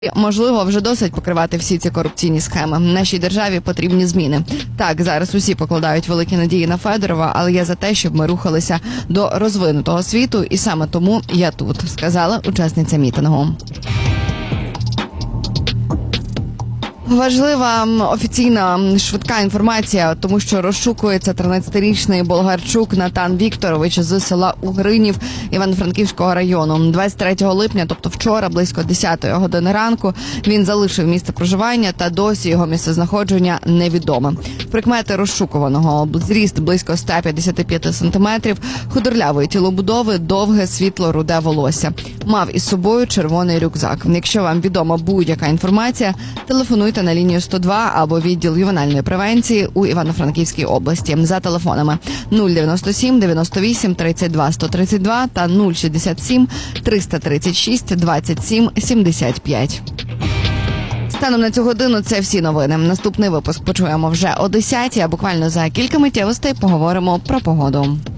Можливо, вже досить покривати всі ці корупційні схеми. Нашій державі потрібні зміни. Так, зараз усі покладають великі надії на Федорова, але я за те, щоб ми рухалися до розвинутого світу, і саме тому я тут, сказала учасниця мітингу. Важлива офіційна швидка інформація, тому що розшукується 13-річний Болгарчук Натан Вікторович з села Угринів Івано-Франківського району. 23 липня, тобто вчора, близько 10-ї години ранку, він залишив місце проживання та досі його місцезнаходження невідоме. Прикмети розшукуваного: зріст близько 155 сантиметрів, худорлявої тілобудови, довге світло-руде волосся. Мав із собою червоний рюкзак. Якщо вам відома будь-яка інформація, телефонуйте на лінію 102 або відділ ювенальної превенції у Івано-Франківській області за телефонами 097 98 32 132 та 067 336 27 75. Станом на цю годину це всі новини. Наступний випуск почуємо вже о 10-й, а буквально за кілька миттєвостей поговоримо про погоду.